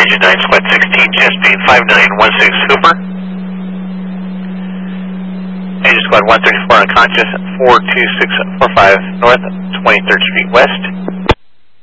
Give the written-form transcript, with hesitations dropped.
Engine 9, Squad 16, jet speed 5916 Hooper. Engine Squad 134 unconscious, 42645 north, 23rd Street west.